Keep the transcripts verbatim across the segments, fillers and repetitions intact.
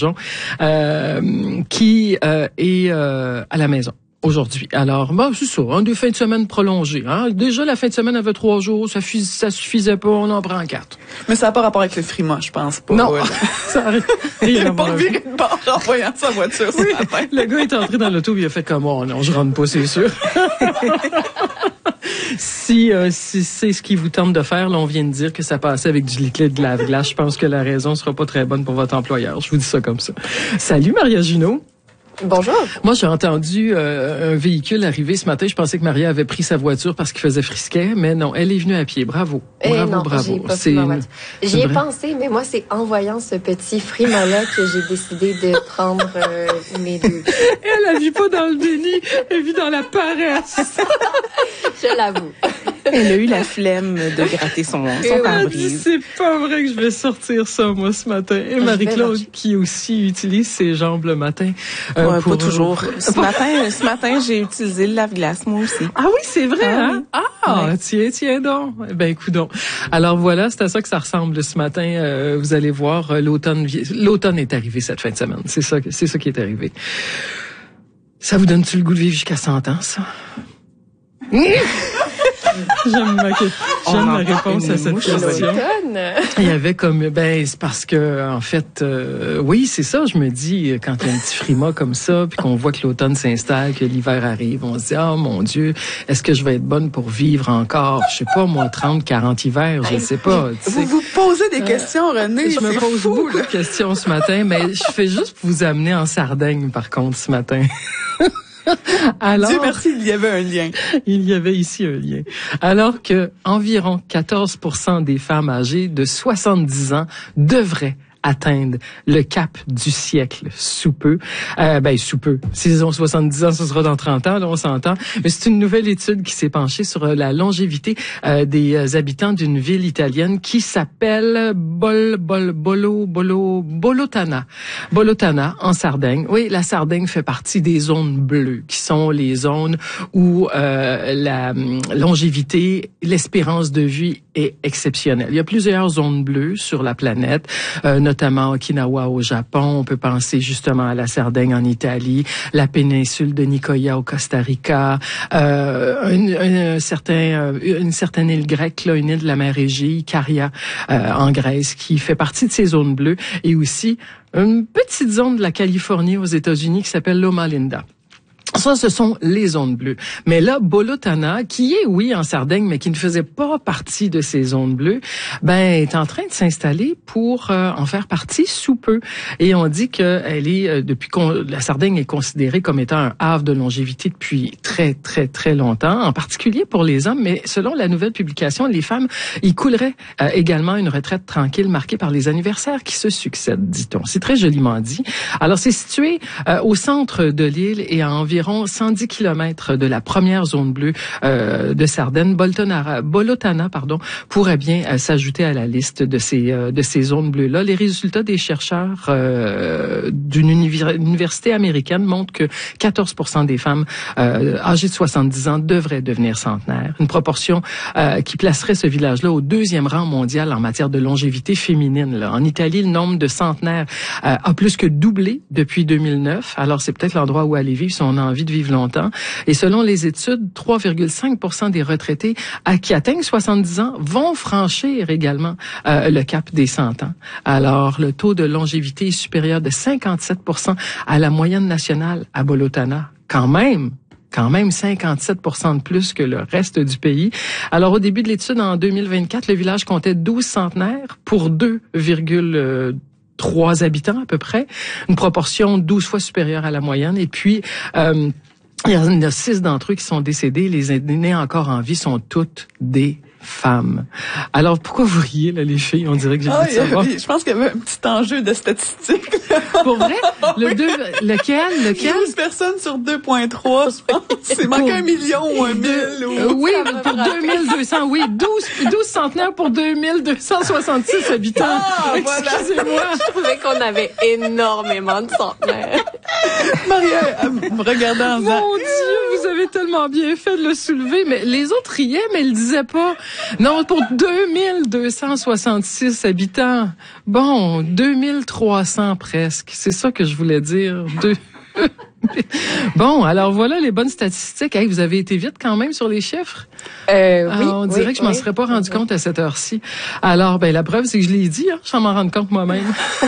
Turgeon, euh, qui euh, est euh, à la maison aujourd'hui. Alors, bah, c'est ça, hein, des fins de semaine prolongées. Hein. Déjà, la fin de semaine avait trois jours, ça, fus- ça suffisait pas, on en prend quatre. Mais ça n'a pas rapport avec le frima, je pense pas. Non, Ouais. ça arrive. Il n'a pas viré de bord en voyant sa voiture ce Oui, matin. le gars est entré dans l'auto, il a fait comme, oh non, je rentre pas, c'est sûr. Si, euh, si c'est ce qui vous tente de faire, là, on vient de dire que ça passait avec du liquide de lave-glace. Je pense que la raison sera pas très bonne pour votre employeur. Je vous dis ça comme ça. Salut, Maria Junot. Bonjour. Moi, j'ai entendu euh, un véhicule arriver ce matin. Je pensais que Maria avait pris sa voiture parce qu'il faisait frisquet, mais non, elle est venue à pied. Bravo. Bravo, Eh non, bravo. j'ai pas C'est pris ma une- voiture. c'est J'y ai vrai? pensé, mais moi, c'est en voyant ce petit frima-là que j'ai décidé de prendre euh, mes deux. Elle, elle vit pas dans le déni, elle vit dans la paresse. Je l'avoue. Elle a eu la flemme de gratter son, son Elle a dit, pare-brise. c'est pas vrai que je vais sortir ça, moi, ce matin. Et Marie-Claude, marcher. qui aussi utilise ses jambes le matin. euh, Ouais, pour- pas toujours. Ce matin, ce matin, j'ai utilisé le lave-glace, moi aussi. Ah oui, c'est vrai, Ah hein? Ah, Ouais. tiens, tiens donc. Eh ben, écoute donc. Alors voilà, c'est à ça que ça ressemble ce matin. Euh, vous allez voir, euh, l'automne, vi- l'automne est arrivé cette fin de semaine. C'est ça, que- c'est ça qui est arrivé. Ça vous donne-tu le goût de vivre jusqu'à cent ans, ça? J'aime ma, que- On j'aime ma entend réponse une à cette mouche question. L'automne. Il y avait comme, ben, c'est parce que, en fait, euh, oui, c'est ça, je me dis, quand il y a un petit frima comme ça, puis qu'on voit que l'automne s'installe, que l'hiver arrive, on se dit, oh mon Dieu, est-ce que je vais être bonne pour vivre encore, je sais pas, moi, trente, quarante hivers, je sais pas, tu sais. Vous vous posez des questions, René. Je me c'est pose fou, beaucoup là. de questions ce matin, mais je fais juste vous amener en Sardaigne, par contre, ce matin. Alors, Dieu merci, il y avait un lien. il y avait ici un lien. Alors que environ quatorze pour cent des femmes âgées de soixante-dix ans devraient atteindre le cap du siècle sous peu. Euh, ben, sous peu. S'ils ont soixante-dix ans, ce sera dans trente ans, là, on s'entend. Mais c'est une nouvelle étude qui s'est penchée sur la longévité euh, des euh, habitants d'une ville italienne qui s'appelle Bol, Bol, Bolo, Bolo, Bolotana. Bolotana, en Sardaigne. Oui, la Sardaigne fait partie des zones bleues, qui sont les zones où euh, la hum, longévité, l'espérance de vie est exceptionnelle. Il y a plusieurs zones bleues sur la planète, euh, notamment Okinawa au Japon. On peut penser justement à la Sardaigne en Italie, la péninsule de Nicoya au Costa Rica, euh, un, un certain, euh, une certaine île grecque, là, une île de la mer Égée, Caria, euh, en Grèce, qui fait partie de ces zones bleues, et aussi une petite zone de la Californie aux États-Unis qui s'appelle Loma Linda. Ça, ce sont les zones bleues. Mais là, Bolotana, qui est, oui, en Sardaigne, mais qui ne faisait pas partie de ces zones bleues, ben, est en train de s'installer pour euh, en faire partie sous peu. Et on dit qu'elle est, euh, depuis qu'on, la Sardaigne est considérée comme étant un havre de longévité depuis très, très, très longtemps, en particulier pour les hommes. Mais selon la nouvelle publication, les femmes y couleraient euh, également une retraite tranquille marquée par les anniversaires qui se succèdent, dit-on. C'est très joliment dit. Alors, c'est situé euh, au centre de l'île et à environ cent dix kilomètres de la première zone bleue euh, de Sardaigne. Boltonara, Bolotana, pardon, pourrait bien euh, s'ajouter à la liste de ces euh, de ces zones bleues-là. Les résultats des chercheurs euh, d'une univers- université américaine montrent que quatorze pour cent des femmes euh, âgées de soixante-dix ans devraient devenir centenaires. Une proportion euh, qui placerait ce village-là au deuxième rang mondial en matière de longévité féminine. Là. En Italie, le nombre de centenaires euh, a plus que doublé depuis deux mille neuf. Alors, c'est peut-être l'endroit où aller vivre si on a envie de vivre longtemps. Et selon les études, trois virgule cinq pour cent des retraités à qui atteignent soixante-dix ans vont franchir également euh, le cap des cent ans. Alors, le taux de longévité est supérieur de cinquante-sept pour cent à la moyenne nationale à Bolotana. Quand même, quand même cinquante-sept pour cent de plus que le reste du pays. Alors, au début de l'étude, en deux mille vingt-quatre, le village comptait douze centenaires pour deux virgule trois habitants à peu près, une proportion douze fois supérieure à la moyenne. Et puis, euh, il y en a six d'entre eux qui sont décédés. Les aînés encore en vie sont toutes des femmes. Alors, pourquoi vous riez, là, les filles? On dirait que j'ai Ah, dit ça. il y avait- je pense qu'il y avait un petit enjeu de statistique. Pour vrai? Le deux, lequel? Lequel? douze personnes sur deux virgule trois, je pense. C'est manqué un million ou un mille. Euh, Ou... oui, pour deux mille deux cents, oui, douze, douze centenaires pour deux mille deux cent soixante-six habitants. Ah, voilà. Excusez-moi. Je trouvais qu'on avait énormément de centenaires. Maria, elle me regardait en disant, Mon Dieu, vous avez avez tellement bien fait de le soulever, mais les autres riaient, mais ils le disaient pas. Non, pour deux mille deux cent soixante-six habitants. Bon, deux mille trois cents presque. C'est ça que je voulais dire. Deux... Bon, alors voilà les bonnes statistiques. Hey, vous avez été vite quand même sur les chiffres. Euh, oui, ah, on dirait oui, que je m'en oui. serais pas rendu compte à cette heure-ci. Alors, ben la preuve, c'est que je l'ai dit, hein, je m'en rends compte moi-même.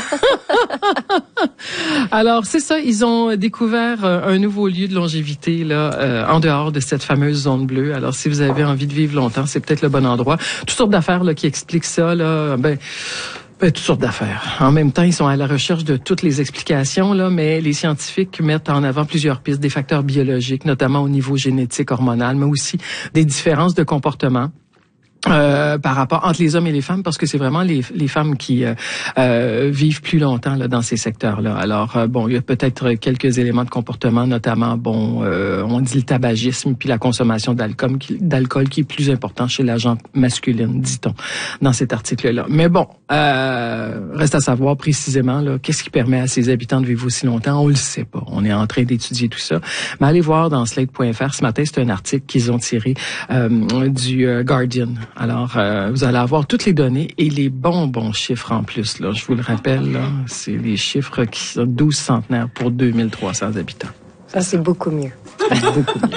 Alors, c'est ça, ils ont découvert euh, un nouveau lieu de longévité là, euh, en dehors de cette fameuse zone bleue. Alors, si vous avez envie de vivre longtemps, c'est peut-être le bon endroit. Toutes sortes d'affaires là qui expliquent ça. Là, ben. Ben, toutes sortes d'affaires. En même temps, ils sont à la recherche de toutes les explications, là, mais les scientifiques mettent en avant plusieurs pistes, des facteurs biologiques, notamment au niveau génétique, hormonal, mais aussi des différences de comportement. Euh, par rapport entre les hommes et les femmes, parce que c'est vraiment les, les femmes qui euh, euh, vivent plus longtemps là, dans ces secteurs-là. Alors, euh, bon, il y a peut-être quelques éléments de comportement, notamment, bon, euh, on dit le tabagisme, puis la consommation d'alcool, qui, d'alcool qui est plus important chez la gente masculine, dit-on, dans cet article-là. Mais bon, euh, reste à savoir précisément là, qu'est-ce qui permet à ces habitants de vivre aussi longtemps. On le sait pas. On est en train d'étudier tout ça. Mais allez voir dans slate point f r ce matin, c'est un article qu'ils ont tiré euh, du euh, Guardian. Alors, euh, vous allez avoir toutes les données et les bons, bons chiffres en plus. Là, je vous le rappelle, là, c'est les chiffres qui sont douze centenaires pour deux mille trois cents habitants. Ça, c'est beaucoup mieux. Beaucoup mieux.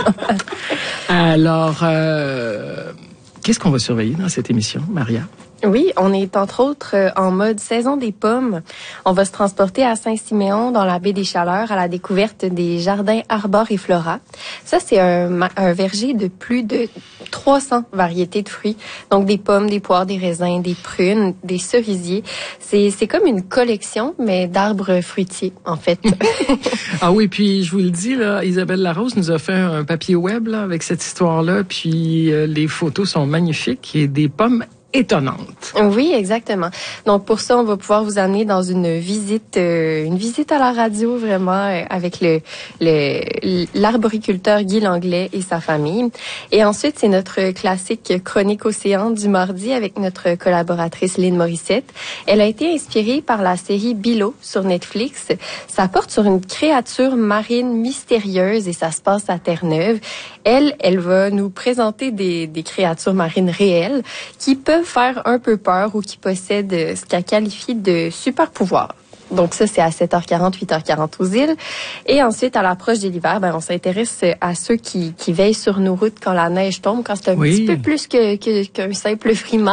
Alors, euh, qu'est-ce qu'on va surveiller dans cette émission, Maria? Oui, on est entre autres euh, en mode saison des pommes. On va se transporter à Saint-Siméon dans la baie des Chaleurs à la découverte des jardins Arbor et Flora. Ça, c'est un, un verger de plus de trois cents variétés de fruits. Donc des pommes, des poires, des raisins, des prunes, des cerisiers. C'est, c'est comme une collection, mais d'arbres fruitiers, en fait. Ah oui, puis je vous le dis, là, Isabelle Larose nous a fait un papier web là, avec cette histoire-là. Puis euh, les photos sont magnifiques et des pommes étonnante. Oui, exactement. Donc pour ça, on va pouvoir vous amener dans une visite, euh, une visite à la radio vraiment euh, avec le, le l'arboriculteur Guy Langlais et sa famille. Et ensuite, c'est notre classique chronique océan du mardi avec notre collaboratrice Lynn Morissette. Elle a été inspirée par la série Below sur Netflix. Ça porte sur une créature marine mystérieuse et ça se passe à Terre-Neuve. Elle, elle va nous présenter des, des créatures marines réelles qui peuvent faire un peu peur ou qui possèdent ce qu'elle qualifie de super pouvoirs. Donc ça, c'est à sept heures quarante, huit heures quarante aux îles. Et ensuite, à l'approche de l'hiver, ben, on s'intéresse à ceux qui, qui veillent sur nos routes quand la neige tombe, quand c'est un oui. petit peu plus que, que, qu'un simple friment.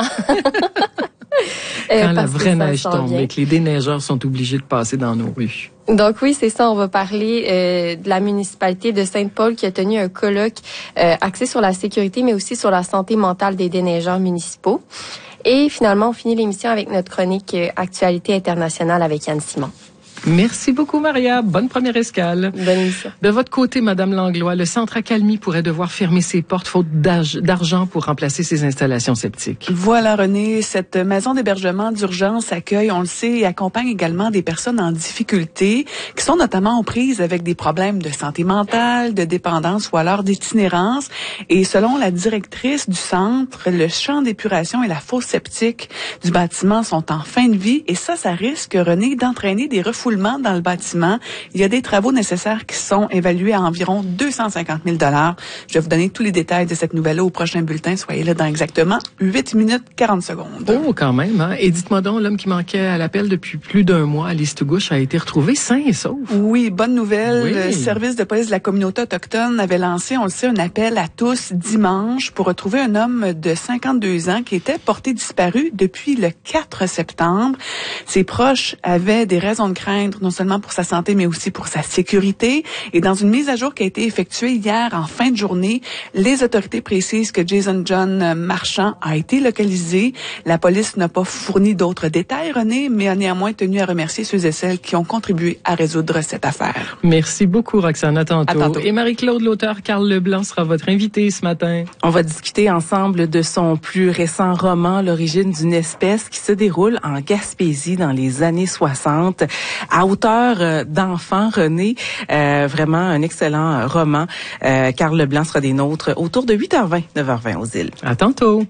Quand euh, la vraie neige tombe et que les déneigeurs sont obligés de passer dans nos rues. Donc oui, c'est ça. On va parler euh, de la municipalité de Sainte-Paul qui a tenu un colloque euh, axé sur la sécurité, mais aussi sur la santé mentale des déneigeurs municipaux. Et finalement, on finit l'émission avec notre chronique euh, Actualité internationale avec Anne Simon. Merci beaucoup, Maria. Bonne première escale. Bonne émission. De votre côté, Madame Langlois, le centre Accalmie pourrait devoir fermer ses portes faute d'argent pour remplacer ses installations septiques. Voilà, René. Cette maison d'hébergement d'urgence accueille, on le sait, et accompagne également des personnes en difficulté qui sont notamment aux prises avec des problèmes de santé mentale, de dépendance ou alors d'itinérance. Et selon la directrice du centre, le champ d'épuration et la fosse septique du bâtiment sont en fin de vie. Et ça, ça risque, René, d'entraîner des refoulements dans le bâtiment. Il y a des travaux nécessaires qui sont évalués à environ deux cent cinquante mille dollars. Je vais vous donner tous les détails de cette nouvelle au prochain bulletin. Soyez là dans exactement huit minutes quarante secondes. Oh, quand même, hein? Et dites-moi donc, l'homme qui manquait à l'appel depuis plus d'un mois à l'Istugouche a été retrouvé sain et sauf. Oui, bonne nouvelle. Oui. Le service de police de la communauté autochtone avait lancé, on le sait, un appel à tous dimanche pour retrouver un homme de cinquante-deux ans qui était porté disparu depuis le quatre septembre. Ses proches avaient des raisons de craindre non seulement pour sa santé, mais aussi pour sa sécurité. Et dans une mise à jour qui a été effectuée hier en fin de journée, les autorités précisent que Jason John Marchand a été localisé. La police n'a pas fourni d'autres détails, René, mais a néanmoins tenu à remercier ceux et celles qui ont contribué à résoudre cette affaire. Merci beaucoup, Roxane. À tantôt. À tantôt. Et Marie-Claude, l'auteur Carl Leblanc, sera votre invitée ce matin. On va discuter ensemble de son plus récent roman, L'origine d'une espèce, qui se déroule en Gaspésie dans les années soixante. À hauteur d'enfant, René, euh, vraiment un excellent roman. Euh, Carl Leblanc sera des nôtres autour de huit heures vingt, neuf heures vingt aux îles. À tantôt.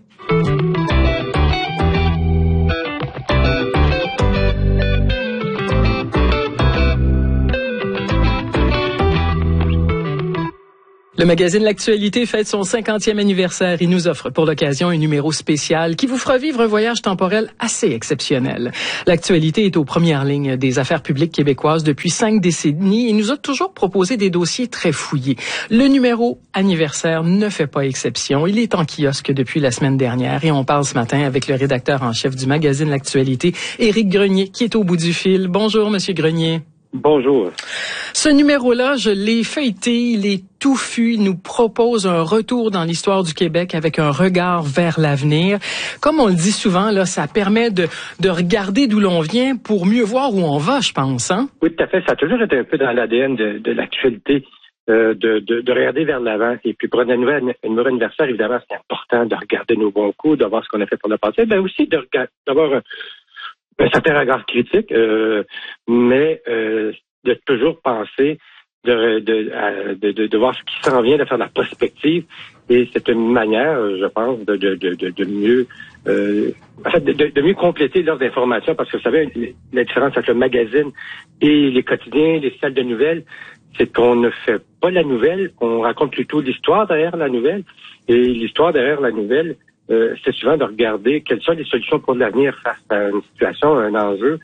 Le Le magazine L'Actualité fête son cinquantième anniversaire et nous offre pour l'occasion un numéro spécial qui vous fera vivre un voyage temporel assez exceptionnel. L'Actualité est aux premières lignes des affaires publiques québécoises depuis cinq décennies et nous a toujours proposé des dossiers très fouillés. Le numéro anniversaire ne fait pas exception. Il est en kiosque depuis la semaine dernière et on parle ce matin avec le rédacteur en chef du magazine L'Actualité, Éric Grenier, qui est au bout du fil. Bonjour, Monsieur Grenier. Bonjour. Ce numéro-là, je l'ai feuilleté, il est touffu, il nous propose un retour dans l'histoire du Québec avec un regard vers l'avenir. Comme on le dit souvent, là, ça permet de, de regarder d'où l'on vient pour mieux voir où on va, je pense, hein? Oui, tout à fait. Ça a toujours été un peu dans l'A D N de, de l'actualité, euh, de, de, de regarder vers l'avant. Et puis pour un numéro anniversaire, évidemment, c'est important de regarder nos bons coups, de voir ce qu'on a fait pour le passé, mais aussi de regarder, d'avoir un un certain regard critique, euh, mais euh, de toujours penser de, de, de, de, de voir ce qui s'en vient, de faire de la prospective. Et c'est une manière, je pense, de, de, de, de mieux euh, en fait, de, de mieux compléter l'offre d'information, parce que vous savez, la différence entre le magazine et les quotidiens, les salles de nouvelles, c'est qu'on ne fait pas la nouvelle, on raconte plutôt l'histoire derrière la nouvelle. Et l'histoire derrière la nouvelle, Euh, c'est souvent de regarder quelles sont les solutions pour l'avenir face à une situation, à un enjeu,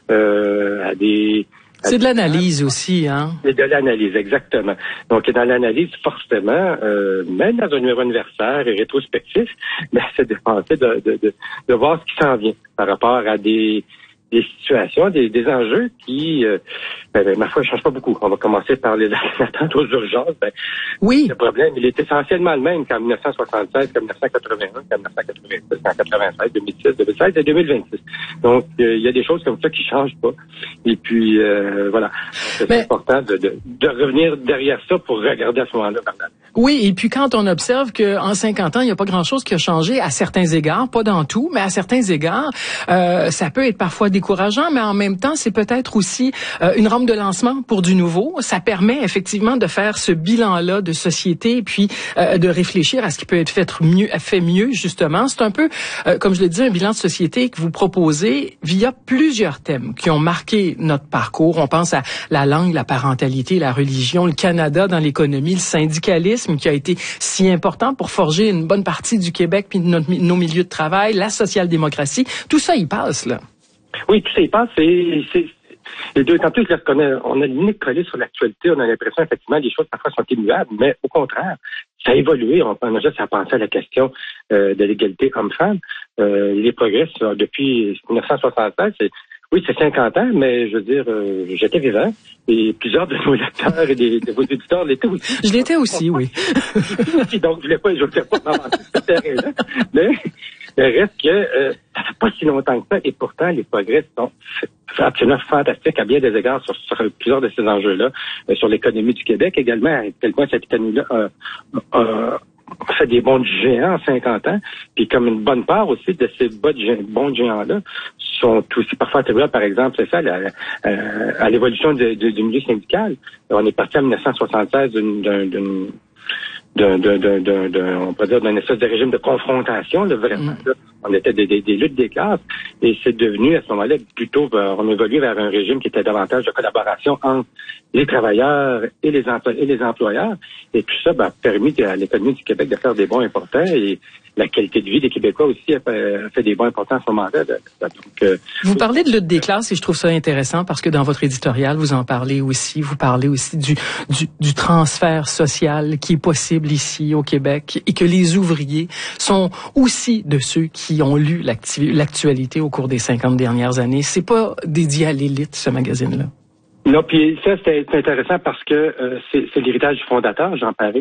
euh, à des... À c'est de l'analyse aussi, hein? C'est de l'analyse, exactement. Donc, dans l'analyse, forcément, euh, même dans un numéro anniversaire et rétrospectif, ben, c'est de penser de, de, de, de voir ce qui s'en vient par rapport à des... des situations, des, des enjeux qui, euh, ben, ben, ma foi, ne changent pas beaucoup. On va commencer par les attentes aux urgences. Ben, oui. Le problème, il est essentiellement le même qu'en dix-neuf cent soixante-seize, qu'en dix-neuf cent quatre-vingt-un, qu'en dix-neuf cent quatre-vingt-six, qu'en quatre-vingt-seize, deux mille six, deux mille seize et deux mille vingt-six. Donc, euh, il y a des choses comme ça qui changent pas. Et puis, euh, voilà. Donc, c'est Mais... important de, de, de revenir derrière ça pour regarder à ce moment-là. Oui, et puis quand on observe qu'en cinquante ans, il n'y a pas grand-chose qui a changé à certains égards, pas dans tout, mais à certains égards, euh, ça peut être parfois décourageant, mais en même temps, c'est peut-être aussi euh, une rampe de lancement pour du nouveau. Ça permet effectivement de faire ce bilan-là de société, puis euh, de réfléchir à ce qui peut être fait mieux, fait mieux justement. C'est un peu, euh, comme je l'ai dit, un bilan de société que vous proposez via plusieurs thèmes qui ont marqué notre parcours. On pense à la langue, la parentalité, la religion, le Canada dans l'économie, le syndicalisme qui a été si important pour forger une bonne partie du Québec puis de notre, nos milieux de travail, la social-démocratie. Tout ça, il passe, là. Oui, tout ça, il passe. Et c'est, et d'autant plus qu'on a, on a le nez collé sur l'actualité. On a l'impression, effectivement, les choses parfois sont immuables, mais au contraire, ça a évolué. On, on a juste à penser à la question euh, de l'égalité homme-femme. Euh, les progrès depuis dix-neuf cent soixante-seize, c'est oui, c'est cinquante ans, mais je veux dire, euh, j'étais vivant et plusieurs de nos lecteurs et des, de vos éditeurs l'étaient aussi. Je l'étais aussi, oui. Donc, je voulais pas, je voulais pas m'avancer sur ce terrain-là, mais il reste que euh, ça fait pas si longtemps que ça et pourtant les progrès sont absolument fantastiques à bien des égards sur, sur plusieurs de ces enjeux-là, euh, sur l'économie du Québec également, à quel point cette économie-là euh, euh, fait des bons géants en cinquante ans, puis comme une bonne part aussi de ces bons géants-là sont aussi parfois attribués, par exemple, c'est ça, à, à, à l'évolution de, de, du milieu syndical. On est parti en dix-neuf cent soixante-seize d'une, d'une, d'un, d'un, d'un, d'un, d'un, on pourrait dire d'un espèce de régime de confrontation, là, vraiment. Là. On était des, des, des luttes des classes, et c'est devenu, à ce moment-là, plutôt, on évoluait vers un régime qui était davantage de collaboration entre les travailleurs et les, employ- et les employeurs. Et tout ça ben, a permis à l'économie du Québec de faire des bons importants, et la qualité de vie des Québécois aussi a fait, a fait des bons importants à ce moment-là. Donc, euh, vous parlez de lutte des classes, et je trouve ça intéressant parce que dans votre éditorial, vous en parlez aussi. Vous parlez aussi du, du, du transfert social qui est possible ici au Québec, et que les ouvriers sont aussi de ceux qui ont lu l'actualité au cours des cinquante dernières années. C'est pas dédié à l'élite, ce magazine-là. Non, puis ça, c'est intéressant parce que euh, c'est, c'est l'héritage du fondateur, Jean Paré,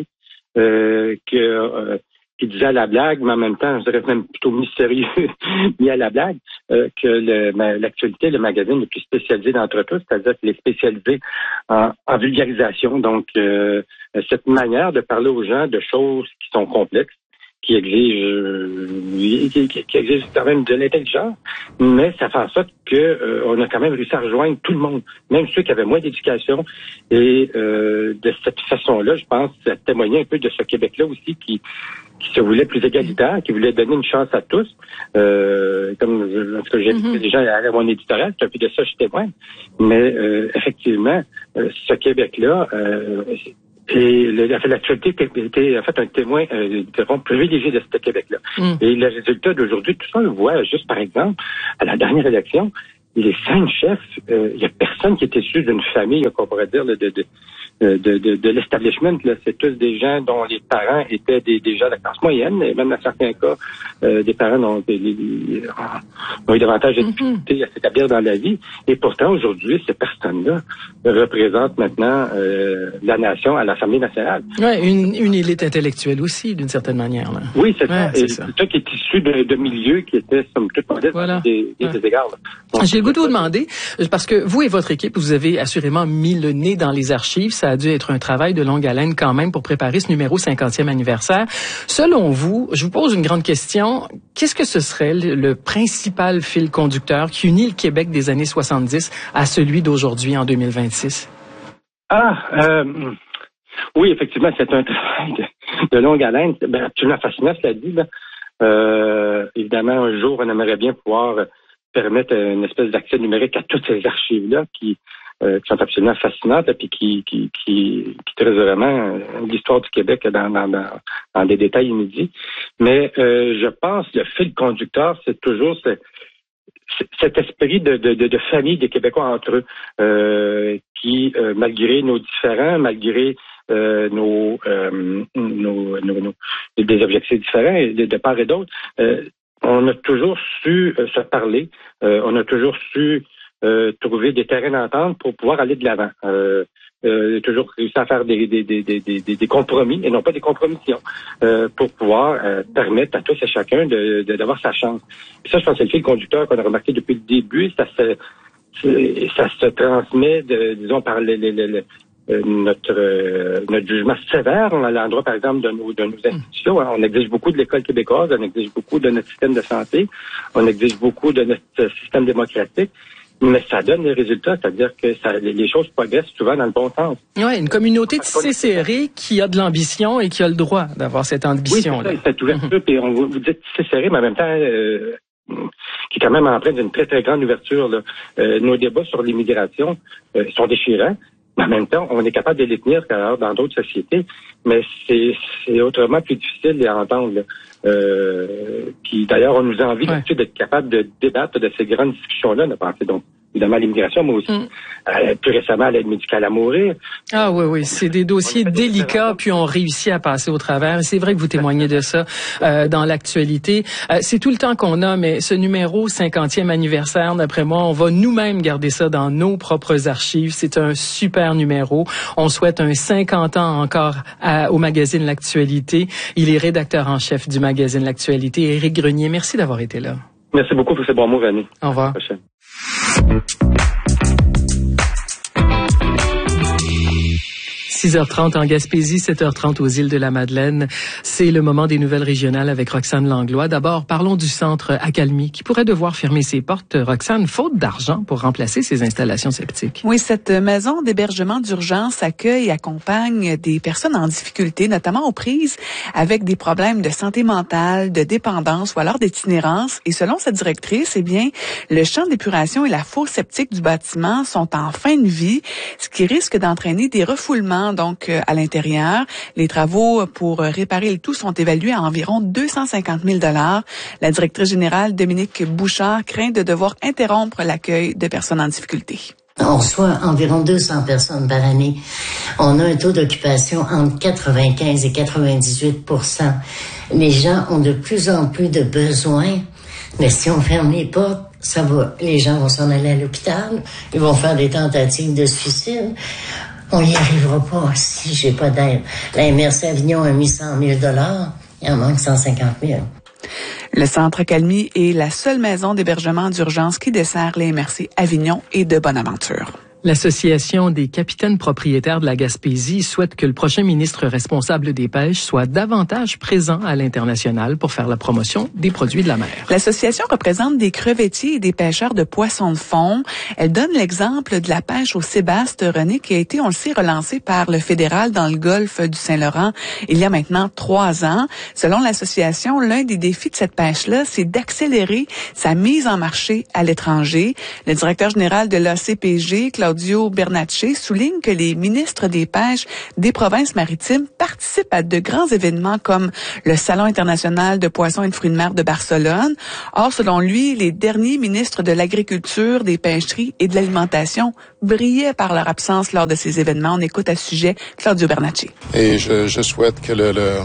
euh, que, euh, qui disait à la blague, mais en même temps, je dirais même plutôt mystérieux, mis à la blague, euh, que le, ma, l'actualité, le magazine le plus spécialisé d'entre tous, c'est-à-dire qu'il est spécialisé en, en vulgarisation. Donc, euh, cette manière de parler aux gens de choses qui sont complexes, qui exige, euh, qui, qui exige quand même de l'intelligence, mais ça fait en sorte que euh, on a quand même réussi à rejoindre tout le monde, même ceux qui avaient moins d'éducation. Et euh, de cette façon-là, je pense, ça témoignait un peu de ce Québec-là aussi qui qui se voulait plus égalitaire, qui voulait donner une chance à tous. Euh, comme en tout cas, j'ai invité des gens à aller à mon éditorial, c'est un peu de ça je témoigne. Mais euh, effectivement, euh, ce Québec-là, euh, et l'actualité était en fait un témoin euh, privilégié de ce Québec-là. Mm. Et le résultat d'aujourd'hui, tout ça, on le voit juste par exemple, à la dernière élection, les cinq chefs, il euh, y a personne qui est issu d'une famille, qu'on pourrait dire, de, de, de, de, de, de l'establishment. Là. C'est tous des gens dont les parents étaient des, des gens de la classe moyenne, et même dans certains cas, euh, des parents ont, des, des, ont eu davantage de difficultés mm-hmm. à s'établir dans la vie. Et pourtant, aujourd'hui, ces personnes-là représentent maintenant euh, la nation à l'Assemblée nationale. Oui, une, une élite intellectuelle aussi, d'une certaine manière. Là. Oui, c'est ouais, ça. C'est ça. ça qui est issu de, de milieux qui étaient, somme toute, modestes voilà. des, des, ouais. des égards. Donc, j'ai le goût de vous demander, parce que vous et votre équipe, vous avez assurément mis le nez dans les archives. Ça a dû être un travail de longue haleine quand même pour préparer ce numéro cinquantième anniversaire. Selon vous, je vous pose une grande question. Qu'est-ce que ce serait le, le principal fil conducteur qui unit le Québec des années soixante-dix à celui d'aujourd'hui en deux mille vingt-six? Ah, euh, oui, effectivement, c'est un travail de, de longue haleine. Ben, absolument fascinant, cela dit. Là. Euh, évidemment, un jour, on aimerait bien pouvoir permettre une espèce d'accès numérique à toutes ces archives-là qui, euh, qui sont absolument fascinantes et puis qui, qui, qui, qui tracent vraiment l'histoire du Québec dans, dans, dans, dans des détails inédits. Mais euh, je pense que le fil conducteur, c'est toujours ce, cet esprit de, de, de, de famille des Québécois entre eux, euh, qui, euh, malgré nos différends, malgré euh, nos, euh, nos, nos, nos des objectifs différents de, de part et d'autre, euh, on a toujours su euh, se parler, euh, on a toujours su euh, trouver des terrains d'entente pour pouvoir aller de l'avant. Euh, euh, toujours réussi à faire des, des, des, des, des, des compromis, et non pas des compromissions, euh, pour pouvoir euh, permettre à tous et chacun de, de, d'avoir sa chance. Et ça, je pense que c'est le fil conducteur qu'on a remarqué depuis le début. Ça se, ça se transmet, de, disons, par les, les, les, Euh, notre euh, notre jugement sévère à l'endroit, par exemple, de nos de nos institutions. Hein. On exige beaucoup de l'école québécoise, on exige beaucoup de notre système de santé, on exige beaucoup de notre système démocratique, mais ça donne des résultats, c'est-à-dire que ça, les choses progressent souvent dans le bon sens. Oui, une communauté tissée serrée qui a de l'ambition et qui a le droit d'avoir cette ambition. Oui, c'est ça, cette ouverture, puis on vous dit tissée serrée, mais en même temps... Euh, qui est quand même empreint d'une très, très grande ouverture. Là. Euh, nos débats sur l'immigration euh, sont déchirants. Mais en même temps, on est capable de les tenir dans d'autres sociétés, mais c'est, c'est autrement plus difficile à entendre. Euh, puis d'ailleurs, on nous a envie ouais. d'être capable de débattre de ces grandes discussions-là. On a pensé donc évidemment à l'immigration, mais aussi mm. euh, plus récemment à l'aide médicale à mourir. Ah oui, oui, c'est des dossiers délicats, puis on réussit à passer au travers. C'est vrai que vous témoignez de ça euh, dans l'actualité. Euh, c'est tout le temps qu'on a, mais ce numéro cinquantième anniversaire, d'après moi, on va nous-mêmes garder ça dans nos propres archives. C'est un super numéro. On souhaite un cinquante ans encore à, au magazine L'Actualité. Il est rédacteur en chef du magazine L'Actualité. Éric Grenier, merci d'avoir été là. Merci beaucoup pour ces bons mots, Vanny. Au revoir. À la prochaine. six heures trente en Gaspésie, sept heures trente aux îles de la Madeleine. C'est le moment des nouvelles régionales avec Roxane Langlois. D'abord, parlons du centre Accalmie qui pourrait devoir fermer ses portes. Roxane, faute d'argent pour remplacer ses installations septiques. Oui, cette maison d'hébergement d'urgence accueille et accompagne des personnes en difficulté, notamment aux prises avec des problèmes de santé mentale, de dépendance ou alors d'itinérance. Et selon sa directrice, eh bien, le champ d'épuration et la fosse septique du bâtiment sont en fin de vie, ce qui risque d'entraîner des refoulements donc à l'intérieur. Les travaux pour réparer le tout sont évalués à environ deux cent cinquante mille dollars. La directrice générale, Dominique Bouchard, craint de devoir interrompre l'accueil de personnes en difficulté. On reçoit environ deux cents personnes par année. On a un taux d'occupation entre quatre-vingt-quinze et quatre-vingt-dix-huit pour cent. Les gens ont de plus en plus de besoins, mais si on ferme les portes, ça va. Les gens vont s'en aller à l'hôpital, ils vont faire des tentatives de suicide. On n'y arrivera pas si j'ai pas d'aide. La M R C Avignon a mis cent mille dollars, il en manque cent cinquante mille. Le centre Accalmie est la seule maison d'hébergement d'urgence qui dessert les M R C Avignon et de Bonaventure. L'Association des capitaines propriétaires de la Gaspésie souhaite que le prochain ministre responsable des pêches soit davantage présent à l'international pour faire la promotion des produits de la mer. L'association représente des crevettiers et des pêcheurs de poissons de fond. Elle donne l'exemple de la pêche au sébaste, René, qui a été, on le sait, relancée par le fédéral dans le golfe du Saint-Laurent il y a maintenant trois ans. Selon l'association, l'un des défis de cette pêche-là, c'est d'accélérer sa mise en marché à l'étranger. Le directeur général de l'A C P G, Claude Claudio Bernatchez, souligne que les ministres des pêches des provinces maritimes participent à de grands événements comme le Salon international de poissons et de fruits de mer de Barcelone. Or, selon lui, les derniers ministres de l'agriculture, des pêcheries et de l'alimentation brillaient par leur absence lors de ces événements. On écoute à ce sujet Claudio Bernatchez. Et je, je souhaite que le, le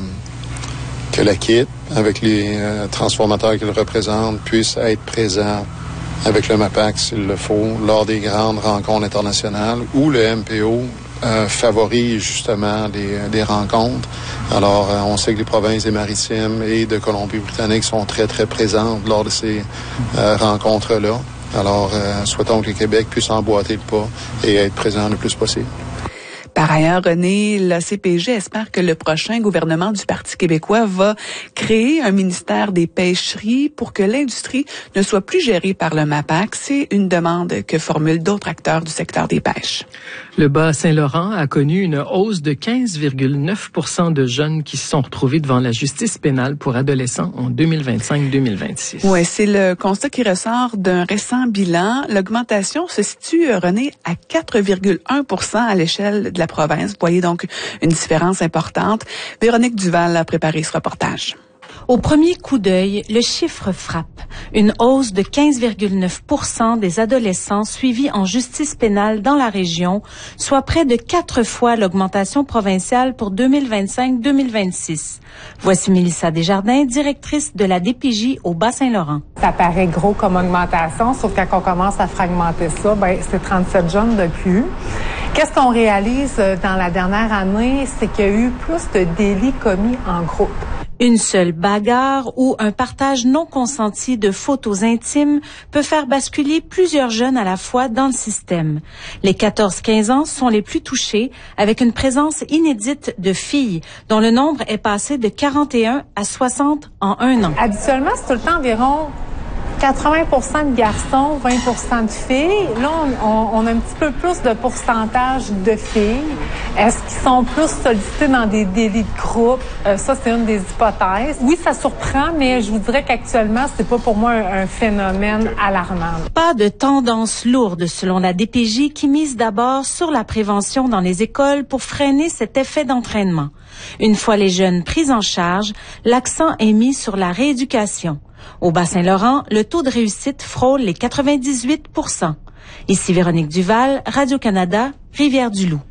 que la K I T, avec les euh, transformateurs qu'il représente, puisse être présent avec le MAPAC s'il le faut, lors des grandes rencontres internationales où le M P O euh, favorise justement des, des rencontres. Alors, euh, on sait que les provinces des Maritimes et de Colombie-Britannique sont très, très présentes lors de ces euh, rencontres-là. Alors, euh, souhaitons que le Québec puisse emboîter le pas et être présent le plus possible. Par ailleurs, René, la C P G espère que le prochain gouvernement du Parti québécois va créer un ministère des pêcheries pour que l'industrie ne soit plus gérée par le MAPAC. C'est une demande que formulent d'autres acteurs du secteur des pêches. Le Bas-Saint-Laurent a connu une hausse de quinze virgule neuf pour cent de jeunes qui se sont retrouvés devant la justice pénale pour adolescents en deux mille vingt-cinq deux mille vingt-six. Oui, c'est le constat qui ressort d'un récent bilan. L'augmentation se situe, René, à quatre virgule un pour cent à l'échelle de la province. Vous voyez donc une différence importante. Véronique Duval a préparé ce reportage. Au premier coup d'œil, le chiffre frappe. Une hausse de quinze virgule neuf pour cent des adolescents suivis en justice pénale dans la région, soit près de quatre fois l'augmentation provinciale pour deux mille vingt-cinq deux mille vingt-six. Voici Mélissa Desjardins, directrice de la D P J au Bas-Saint-Laurent. Ça paraît gros comme augmentation, sauf quand on commence à fragmenter ça, ben c'est trente-sept jeunes de plus. Qu'est-ce qu'on réalise dans la dernière année, c'est qu'il y a eu plus de délits commis en groupe. Une seule bagarre ou un partage non consenti de photos intimes peut faire basculer plusieurs jeunes à la fois dans le système. Les quatorze quinze ans sont les plus touchés, avec une présence inédite de filles, dont le nombre est passé de quarante et un à soixante en un an. Habituellement, c'est tout le temps environ quatre-vingts pour cent de garçons, vingt pour cent de filles. Là, on, on a un petit peu plus de pourcentage de filles. Est-ce qu'ils sont plus sollicités dans des délits de groupe? Euh, ça, c'est une des hypothèses. Oui, ça surprend, mais je vous dirais qu'actuellement, c'est pas pour moi un, un phénomène alarmant. Pas de tendance lourde selon la D P J qui mise d'abord sur la prévention dans les écoles pour freiner cet effet d'entraînement. Une fois les jeunes pris en charge, l'accent est mis sur la rééducation. Au Bas-Saint-Laurent, le taux de réussite frôle les quatre-vingt-dix-huit pour cent. Ici Véronique Duval, Radio-Canada, Rivière-du-Loup.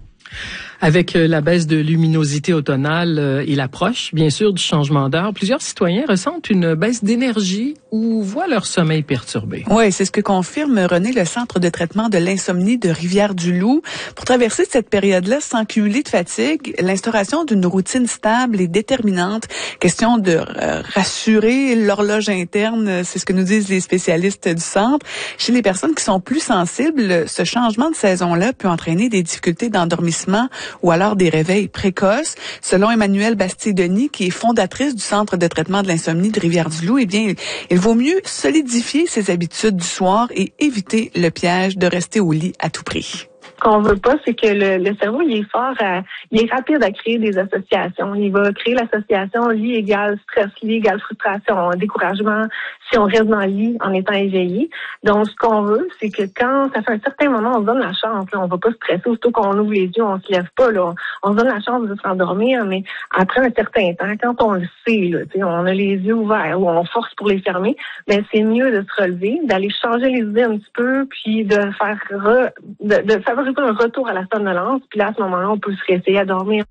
Avec la baisse de luminosité automnale et l'approche, bien sûr, du changement d'heure, plusieurs citoyens ressentent une baisse d'énergie ou voient leur sommeil perturbé. Oui, c'est ce que confirme, René, le Centre de traitement de l'insomnie de Rivière-du-Loup. Pour traverser cette période-là sans cumuler de fatigue, l'instauration d'une routine stable et déterminante, question de euh, rassurer l'horloge interne, c'est ce que nous disent les spécialistes du centre. Chez les personnes qui sont plus sensibles, ce changement de saison-là peut entraîner des difficultés d'endormissement ou alors des réveils précoces. Selon Emmanuelle Bastille-Denis, qui est fondatrice du Centre de traitement de l'insomnie de Rivière-du-Loup, eh bien, il vaut mieux solidifier ses habitudes du soir et éviter le piège de rester au lit à tout prix. Ce qu'on veut pas, c'est que le, le cerveau, il est fort à, il est rapide à créer des associations. Il va créer l'association lit égale stress, lit égale frustration, découragement, si on reste dans le lit en étant éveillé. Donc, ce qu'on veut, c'est que quand ça fait un certain moment, on se donne la chance, là, on va pas stresser, aussitôt qu'on ouvre les yeux, on se lève pas, là. On se donne la chance de se rendormir, mais après un certain temps, quand on le sait, là, tu sais, on a les yeux ouverts ou on force pour les fermer, ben, c'est mieux de se relever, d'aller changer les idées un petit peu, puis de faire re, de, de favoriser un retour à la somnolence, puis là, à ce moment-là, on peut se réessayer à dormir.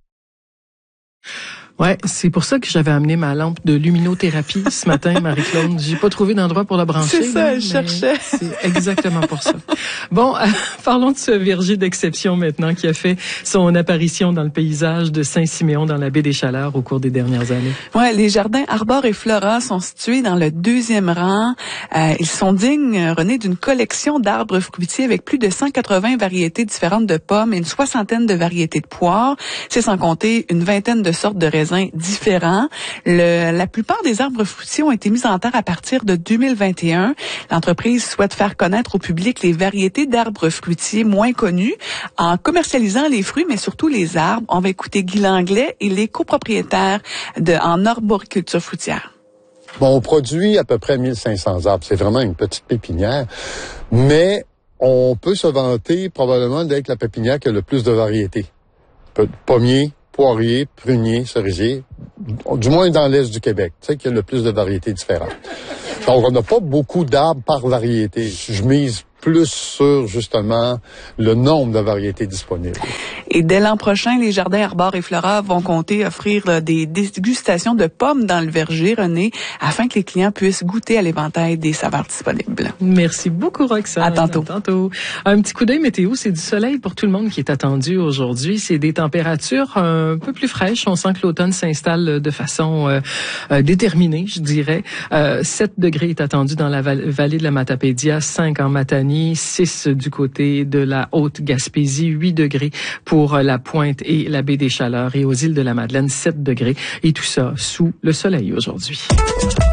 Ouais, c'est pour ça que j'avais amené ma lampe de luminothérapie ce matin, Marie-Claude. J'ai pas trouvé d'endroit pour la brancher. C'est ça, je cherchais. C'est exactement pour ça. Bon, euh, parlons de ce verger d'exception maintenant qui a fait son apparition dans le paysage de Saint-Siméon dans la baie des Chaleurs au cours des dernières années. Ouais, les jardins Arbor et Flora sont situés dans le deuxième rang. Euh, ils sont dignes, René, d'une collection d'arbres fruitiers avec plus de cent quatre-vingts variétés différentes de pommes et une soixantaine de variétés de poires. C'est sans compter une vingtaine de sortes de raisins différents. Le, la plupart des arbres fruitiers ont été mis en terre à partir de deux mille vingt et un. L'entreprise souhaite faire connaître au public les variétés d'arbres fruitiers moins connues en commercialisant les fruits, mais surtout les arbres. On va écouter Guy Langlais, il est copropriétaire de, en arboriculture fruitière. Bon, on produit à peu près mille cinq cents arbres. C'est vraiment une petite pépinière. Mais on peut se vanter probablement d'être la pépinière qui a le plus de variétés. Pommiers, poiriers, pruniers, cerisiers, du moins dans l'est du Québec, tu sais, qu'il y a le plus de variétés différentes. Donc, on n'a pas beaucoup d'arbres par variété. Je mise plus sur, justement, le nombre de variétés disponibles. Et dès l'an prochain, les jardins Arbor et Flora vont compter offrir là, des dégustations de pommes dans le verger, René, afin que les clients puissent goûter à l'éventail des saveurs disponibles. Merci beaucoup, Roxane. À tantôt. À tantôt. Un petit coup d'œil météo, c'est du soleil pour tout le monde qui est attendu aujourd'hui. C'est des températures un peu plus fraîches. On sent que l'automne s'installe de façon euh, euh, déterminée, je dirais. Euh, sept degrés est attendu dans la val- vallée de la Matapédia, cinq en Matanie, six du côté de la Haute-Gaspésie, huit degrés pour la Pointe et la baie des Chaleurs, et aux îles de la Madeleine, sept degrés. Et tout ça sous le soleil aujourd'hui.